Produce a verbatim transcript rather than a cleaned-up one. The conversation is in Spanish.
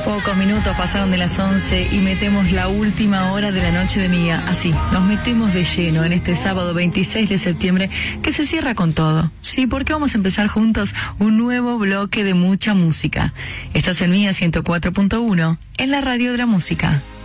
Pocos minutos pasaron de las once y metemos la última hora de la noche de Mía. Así, nos metemos de lleno en este sábado veintiséis de septiembre que se cierra con todo. Sí, porque vamos a empezar juntos un nuevo bloque de mucha música. Estás en Mía ciento cuatro punto uno, en la radio de la música.